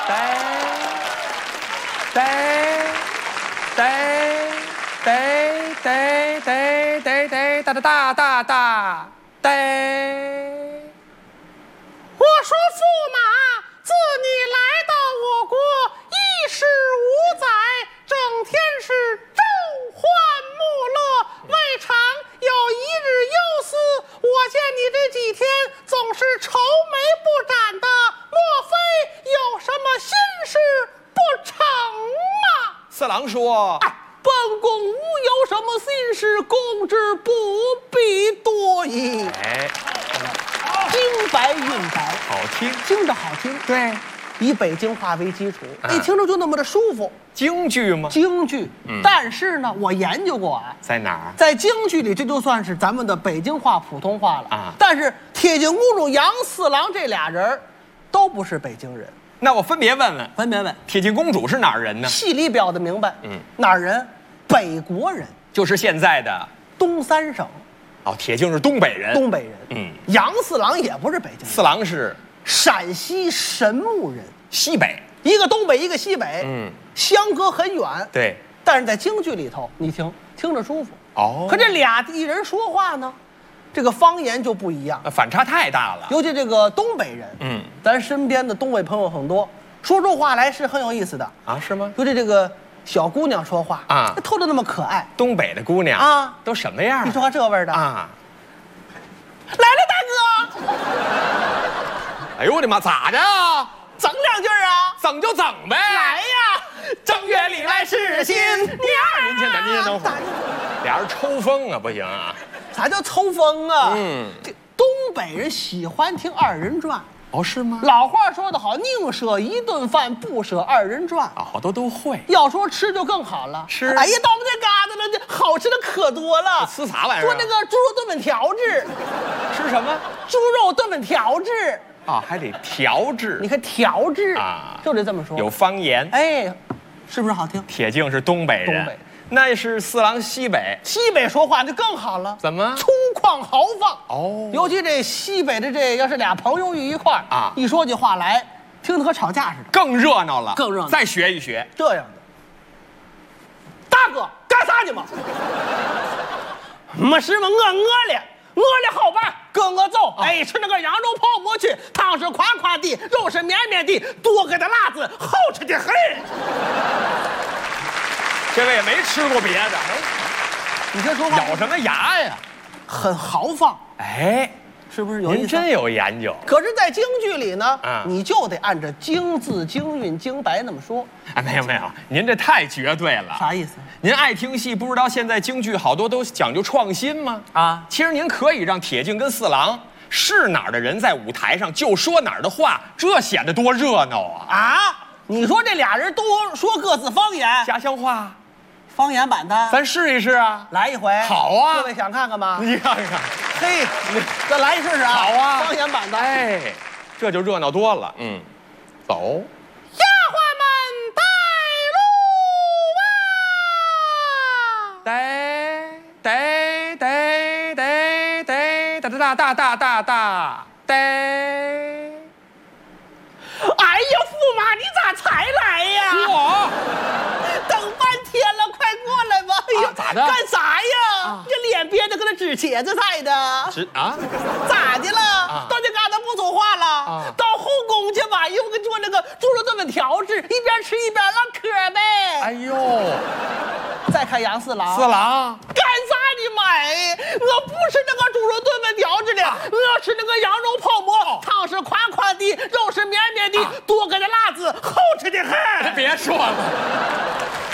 我说驸马，自你来到我国一时无载，整天是舟欢暮乐，未尝有一日忧思。我见你这几天总是愁眉不展的，莫非有什么心事不成啊？ 四郎说：“ 本宫无有什么心事，公之不必多疑。”京白韵白， 好听， 听着好听。对，以北京话为基础，一听着就那么的舒服。 京剧吗？ 京剧，但是呢，我研究过啊， 在哪儿？ 在京剧里，这就算是咱们的北京话、普通话了啊。 但是铁镜公主杨四郎这俩人都不是北京人。 那我分别问问， 分别问， 铁镜公主是哪儿人呢？ 戏里表的明白。哪儿人？北国人， 就是现在的东三省。 哦，铁镜是东北人。 东北人。杨四郎也不是北京人。 四郎是陕西神木人， 西北， 一个东北，一个西北，相隔很远。 对， 但是在京剧里头，你听着舒服。 哦， 可这俩艺人说话呢，这个方言就不一样， 反差太大了。 尤其这个东北人，咱身边的东北朋友很多，说出话来是很有意思的啊，是吗？ 尤其这个小姑娘说话啊， 透着那么可爱。 东北的姑娘啊， 都什么样？ 你说话这味儿的啊！ 来了，大哥！ 哎呦我的妈，咋的啊？ 整两句啊？ 整就整呗！ 来呀！ 正月里来是新年。您先等会儿，俩人抽风啊，不行啊！ 啥叫抽风啊？这东北人喜欢听二人转。 哦，是吗？ 老话说得好，宁舍一顿饭，不舍二人转。 啊，好多都会。 要说吃就更好了。 吃， 哎呀，到我们这嘎达了，这好吃的可多了。 吃啥玩意儿？ 做那个猪肉炖粉条子。 吃什么？ 猪肉炖粉条子。 啊，还得调制。 你看调制啊， 就得这么说。 有方言。 哎，是不是好听？ 铁镜是东北人。 东北。 那是四郎西北， 西北说话就更好了。 怎么？ 粗犷豪放哦。 尤其这西北的这要是俩朋友一块儿啊， 一说起话来，听得和吵架似的， 更热闹了， 更热闹。 再学一学这样的。大哥，干啥去嘛？没事嘛，我饿了好办，跟我走。哎，吃那个羊肉泡馍去，汤是宽宽的，肉是绵绵的，多给的辣子，好吃的很。 这位也没吃过别的， 你这说话咬什么牙呀？ 很豪放， 哎， 是不是有意思？ 您真有研究。 可是，在京剧里呢， 嗯， 你就得按着京字、京韵、京白那么说。 哎，没有，您这太绝对了。 啥意思？ 您爱听戏，不知道现在京剧好多都讲究创新吗？ 啊， 其实您可以让铁镜跟四郎是哪儿的人在舞台上就说哪儿的话，这显得多热闹啊！ 啊，你说这俩人都说各自方言， 家乡话。 方言版的， 咱试一试啊！ 来一回， 好啊！ 各位想看看吗？ 你看看， 嘿，咱来一试试啊！ 好啊， 方言版的， 哎，这就热闹多了。走， 丫鬟们带路啊！ 哎呀，驸马，你咋才来呀？ 我等半天了，快过来吧！哎呀， 咋的？ 干啥呀？这脸憋得跟那纸茄子似的。咋的了？到这嘎达不说话了？到后宫去吧，一会儿给做那个猪肉炖粉条子，一边吃一边唠嗑呗。 哎呦， 再看杨四郎， 四郎干啥你买？我不吃那个猪肉炖粉条子的，我要吃那个羊肉泡馍，汤是宽宽的，肉是绵绵的，多给的辣子，好吃的很。 别说了。